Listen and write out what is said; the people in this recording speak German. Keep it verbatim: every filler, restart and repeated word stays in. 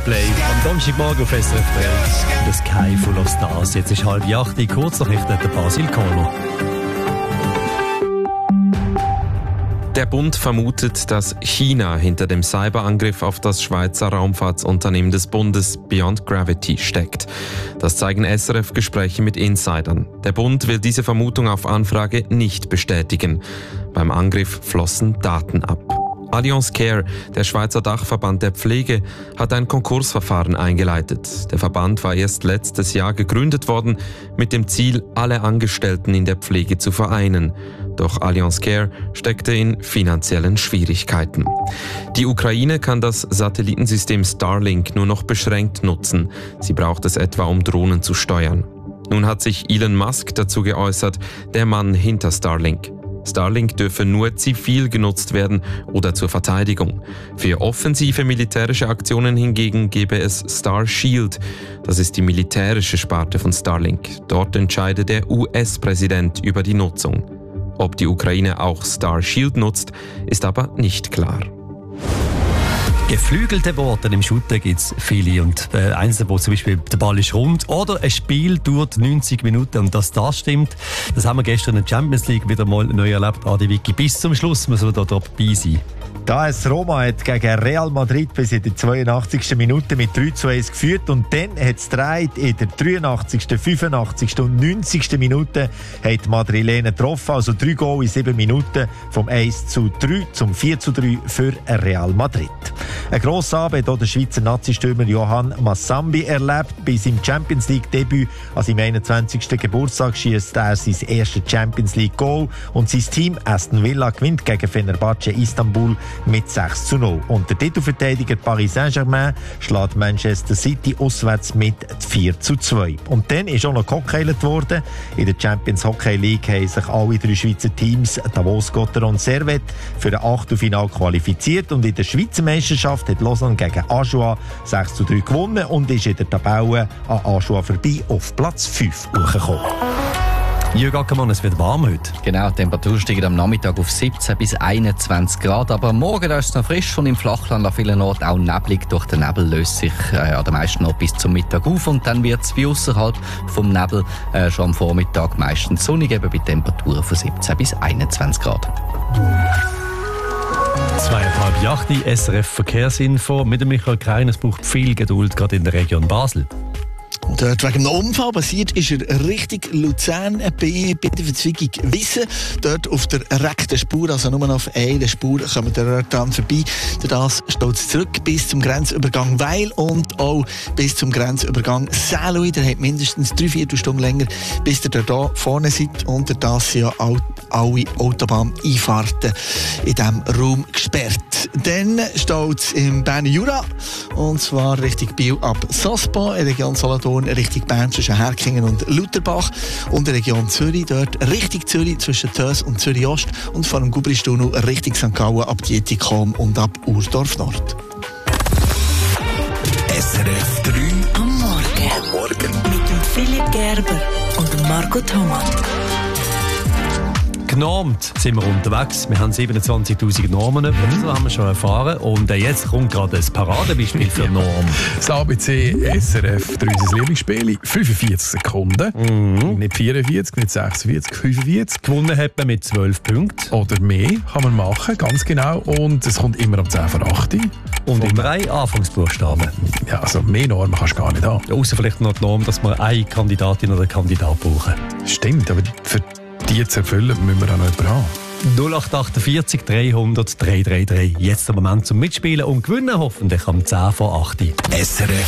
Coldplay am Donnerstagmorgen auf S R F drei. The Sky Full of Stars. Jetzt ist halb acht, Kurznachrichten der Basil Kohler. Der Bund vermutet, dass China hinter dem Cyberangriff auf das Schweizer Raumfahrtsunternehmen des Bundes Beyond Gravity steckt. Das zeigen S R F-Gespräche mit Insidern. Der Bund will diese Vermutung auf Anfrage nicht bestätigen. Beim Angriff flossen Daten ab. Allianz Care, der Schweizer Dachverband der Pflege, hat ein Konkursverfahren eingeleitet. Der Verband war erst letztes Jahr gegründet worden, mit dem Ziel, alle Angestellten in der Pflege zu vereinen. Doch Allianz Care steckte in finanziellen Schwierigkeiten. Die Ukraine kann das Satellitensystem Starlink nur noch beschränkt nutzen. Sie braucht es etwa, um Drohnen zu steuern. Nun hat sich Elon Musk dazu geäußert, der Mann hinter Starlink. Starlink dürfe nur zivil genutzt werden oder zur Verteidigung. Für offensive militärische Aktionen hingegen gebe es Star Shield. Das ist die militärische Sparte von Starlink. Dort entscheide der U S-Präsident über die Nutzung. Ob die Ukraine auch Star Shield nutzt, ist aber nicht klar. Geflügelte Worte im Shooter gibt es viele. Und äh, eins, wo zum Beispiel der Ball ist rund oder ein Spiel dauert neunzig Minuten. Und dass das stimmt, das haben wir gestern in der Champions League wieder mal neu erlebt. Adi Vicky, bis zum Schluss muss man da dabei sein. Die A S Roma hat gegen Real Madrid bis in der zweiundachtzigsten Minute mit drei zu eins geführt und dann hat es gedreht. In der dreiundachtzigsten, fünfundachtzigsten und neunzigsten Minute hat die Madrilene getroffen, also drei Goal in sieben Minuten vom eins zu drei zum vier zu drei für Real Madrid. Ein grosser Abend hat der Schweizer Nazi-Stürmer Johann Massambi erlebt. Bei seinem Champions League-Debüt an seinem einundzwanzigsten Geburtstag schießt er sein erstes Champions League-Goal und sein Team Aston Villa gewinnt gegen Fenerbahce Istanbul mit sechs zu null. Und der Titelverteidiger Paris Saint-Germain schlägt Manchester City auswärts mit vier zu zwei. Und dann ist auch noch gehockeyt worden. In der Champions Hockey League haben sich alle drei Schweizer Teams, Davos, Gotteron und Servette, für ein Achtelfinale qualifiziert. Und in der Schweizer Meisterschaft hat Lausanne gegen Ajoie sechs zu drei gewonnen und ist in der Tabelle an Ajoie vorbei auf Platz fünf hochgekommen. Jürg Ackermann, es wird warm heute. Genau, die Temperatur steigt am Nachmittag auf siebzehn bis einundzwanzig Grad. Aber am Morgen da ist es noch frisch und im Flachland an vielen Orten auch neblig. Durch den Nebel löst sich äh, an den meisten Orten bis zum Mittag auf. Und dann wird es wie ausserhalb vom Nebel äh, schon am Vormittag meistens sonnig, eben bei Temperaturen von siebzehn bis einundzwanzig Grad. Zweieinhalb Jahre S R F Verkehrsinfo mit dem Michael Krein. Es braucht viel Geduld, gerade in der Region Basel. Dort wegen einem Unfall passiert ist er Richtung Luzern bei, bei der Verzweigung Wissen. Dort auf der rechten Spur, also nur noch auf einer Spur, kommt der dran vorbei. Das steht zurück bis zum Grenzübergang Weil und auch bis zum Grenzübergang Saarlouis. Der hat mindestens drei Viertelstunden länger, bis ihr da vorne seid. Und das sind ja all, alle Autobahneinfahrten in diesem Raum gesperrt. Dann steht es im Berner Jura, und zwar Richtung Biel ab Sospo, in der Region Solothurn Richtung Bern zwischen Herkingen und Lutherbach und in der Region Zürich, dort Richtung Zürich zwischen Tös und Zürich Ost und vor dem Gubristunnel Richtung Sankt Gallen ab Dietikon und ab Urdorf Nord. S R F drei am Morgen. Am Morgen. Mit dem Philipp Gerber und dem Marco Thomas. Genormt sind wir unterwegs. Wir haben siebenundzwanzigtausend Normen, das haben wir schon erfahren. Und jetzt kommt gerade ein Paradebeispiel für Norm. Das A B C S R F drei, unser Lieblingsspiel, fünfundvierzig Sekunden. Mhm. Nicht vierundvierzig, nicht sechsundvierzig, fünfundvierzig. Gewonnen hat man mit zwölf Punkten. Oder mehr kann man machen, ganz genau. Und es kommt immer um zehn vor acht. Und immer ein Anfangsbuchstaben. Ja, also mehr Normen kannst du gar nicht haben. Ja, ausser vielleicht noch die Norm, dass wir eine Kandidatin oder einen Kandidat brauchen. Stimmt, aber für die zu erfüllen, müssen wir auch noch jemanden haben. null acht achtundvierzig dreihundert dreihundertdreiunddreißig. Jetzt der Moment zum Mitspielen und gewinnen hoffentlich am zehn vor acht. S R F